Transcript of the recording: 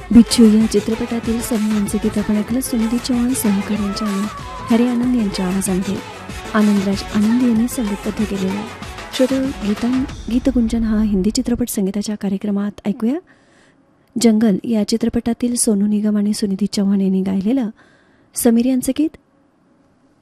बिच्छू या चित्रपटातील सनी यांचे गीत आपण ऐकलं. सुनिधी चौहान सहकार्यांच्या आणि हरी आनंद यांच्या आवाजामध्ये आनंदराज आनंद यांनी संगीतबद्ध केलेला. श्रोते, गीतगुंजन हा हिंदी चित्रपट संगीताच्या कार्यक्रमात ऐकूया. जंगल या चित्रपटातील सोनू निगम आणि सुनिधी चौहान यांनी गायलेलं समीर यांचे गीत